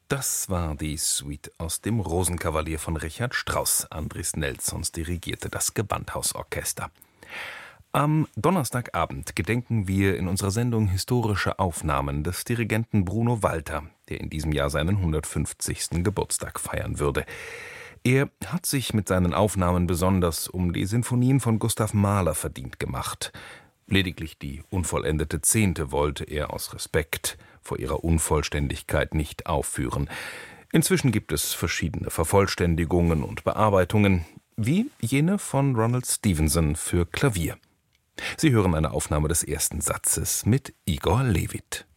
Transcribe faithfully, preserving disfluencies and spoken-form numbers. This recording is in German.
Das war die Suite aus dem Rosenkavalier von Richard Strauss. Andris Nelsons dirigierte das Gewandhausorchester. Am Donnerstagabend gedenken wir in unserer Sendung historische Aufnahmen des Dirigenten Bruno Walter, der in diesem Jahr seinen hundertfünfzigsten Geburtstag feiern würde. Er hat sich mit seinen Aufnahmen besonders um die Sinfonien von Gustav Mahler verdient gemacht. Lediglich die unvollendete Zehnte wollte er aus Respekt vor ihrer Unvollständigkeit nicht aufführen. Inzwischen gibt es verschiedene Vervollständigungen und Bearbeitungen, wie jene von Ronald Stevenson für Klavier. Sie hören eine Aufnahme des ersten Satzes mit Igor Levit.